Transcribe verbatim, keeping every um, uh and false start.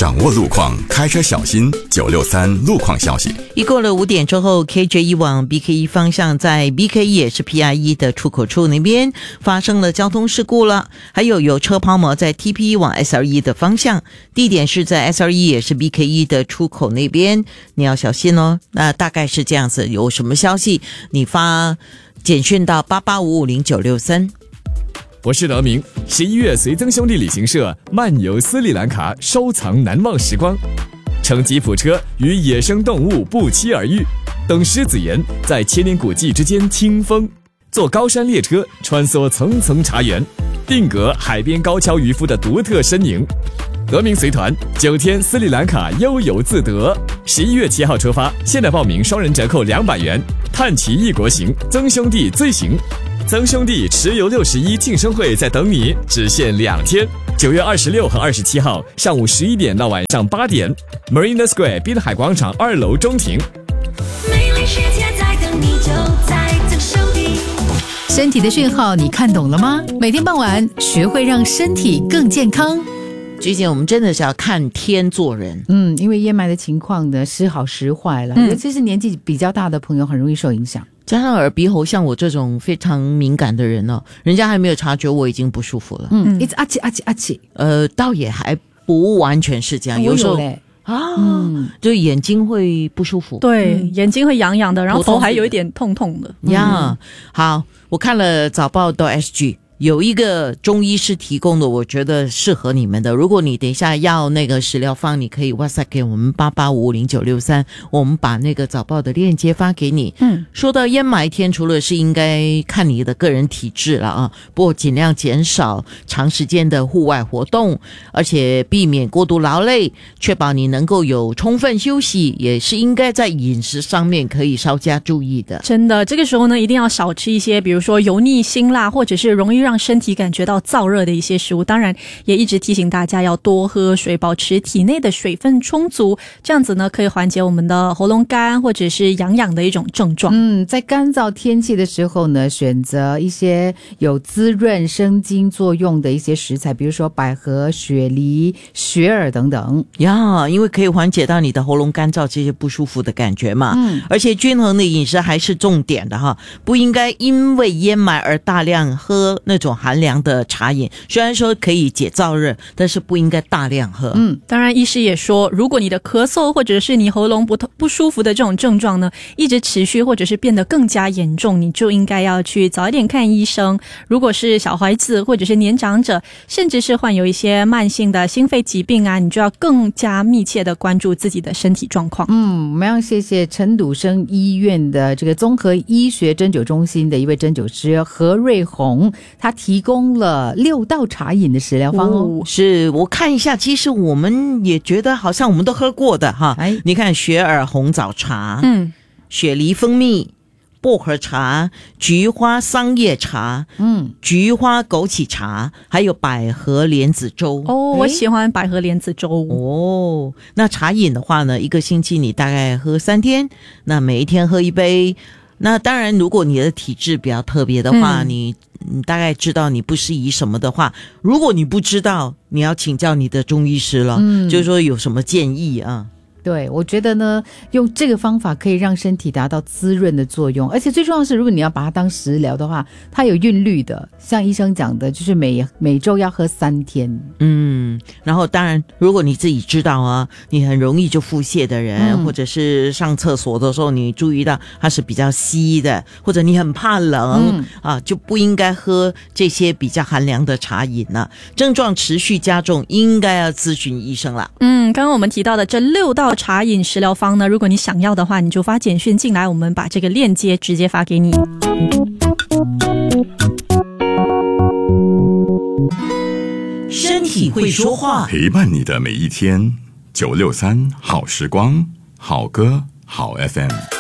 掌握路况，开车小心。九六三路况消息。 一过了五点之后 ，K J 一往 B K 一方向，在 B K 一也是 P I 一的出口处那边发生了交通事故了。还有有车抛锚在 T P 一往 S L 一的方向，地点是在 S L 一也是 B K 一的出口那边，你要小心哦。那大概是这样子，有什么消息你发简讯到八八五五零九六三。 我是德明。十一月随曾兄弟旅行社漫游斯里兰卡，收藏难忘时光，乘吉普车与野生动物不期而遇，等狮子岩在千年古迹之间听风，坐高山列车穿梭层层茶园，定格海边高跷渔夫的独特身影。德明随团九天斯里兰卡悠游自得，十一月七号出发，现在报名双人折扣两百元，探奇异国行，曾兄弟最行。曾兄弟持游六十一庆生会在等你，只限两天，九月二十六和二十七号上午十一点到晚上八点 ，Marina Square 滨海广场二楼中庭。 美丽世界在等你，就在曾兄弟。 身体的讯号你看懂了吗？每天傍晚学会让身体更健康。 最近我们真的是要看天做人， 嗯，因为烟霾的情况呢时好时坏了，嗯、尤其是年纪比较大的朋友很容易受影响。 加上耳鼻喉，像我这种非常敏感的人哦，人家还没有察觉我已经不舒服了。 嗯，一直啊起啊起啊起， 呃，倒也还不完全是这样，有时候啊，嗯，就眼睛会不舒服， 对，嗯、眼睛会痒痒的，然后头还有一点痛痛的。 呀、嗯，好，我看了早报到 S G。有一个中医师提供的，我觉得适合你们的。如果你等一下要那个食疗方，你可以 WhatsApp 给我们八八五五零九六三，我们把那个早报的链接发给你。嗯，说到烟霾天，除了是应该看你的个人体质了啊，不过尽量减少长时间的户外活动，而且避免过度劳累，确保你能够有充分休息，也是应该在饮食上面可以稍加注意的。 真的，这个时候呢，一定要少吃一些，比如说油腻、辛辣，或者是容易让身体感觉到燥热的一些食物。当然也一直提醒大家要多喝水，保持体内的水分充足，这样子呢可以缓解我们的喉咙干或者是痒痒的一种症状。 嗯，在干燥天气的时候呢，选择一些有滋润生津作用的一些食材，比如说百合、雪梨、雪耳等等呀，因为可以缓解到你的喉咙干燥这些不舒服的感觉嘛。嗯，而且均衡的饮食还是重点的哈，不应该因为烟霾而大量喝那种寒凉的茶饮，虽然说可以解燥热，但是不应该大量喝。 嗯，当然医师也说，如果你的咳嗽或者是你喉咙不不舒服的这种症状呢，一直持续或者是变得更加严重，你就应该要去早一点看医生。如果是小孩子或者是年长者，甚至是患有一些慢性的心肺疾病啊，你就要更加密切的关注自己的身体状况。 嗯，我们要谢谢陈笃生医院的这个综合医学针灸中心的一位针灸师何瑞红，他提供了六道茶饮的食疗方哦。 是，我看一下，其实我们也觉得好像我们都喝过的哈。哎，你看雪耳红枣茶，嗯，雪梨蜂蜜、薄荷茶、菊花桑叶茶，嗯，菊花枸杞茶，还有百合莲子粥。 哦，我喜欢百合莲子粥。 哦，那茶饮的话呢，一个星期你大概喝三天，那每一天喝一杯。那当然，如果你的体质比较特别的话，嗯、你你大概知道你不适宜什么的话，如果你不知道，你要请教你的中医师了，嗯、就是说有什么建议啊？ 对，我觉得呢，用这个方法可以让身体达到滋润的作用，而且最重要的是，如果你要把它当食疗的话，它有韵律的，像医生讲的，就是每每周要喝三天。 嗯，然后当然，如果你自己知道啊，你很容易就腹泻的人，嗯、或者是上厕所的时候你注意到它是比较稀的，或者你很怕冷、嗯、啊，就不应该喝这些比较寒凉的茶饮了。症状持续加重，应该要咨询医生了。 嗯，刚刚我们提到的这六道茶饮食疗方呢，如果你想要的话，你就发简讯进来，我们把这个链接直接发给你。 身体会说话，陪伴你的每一天。九六三好时光，好歌好 F M。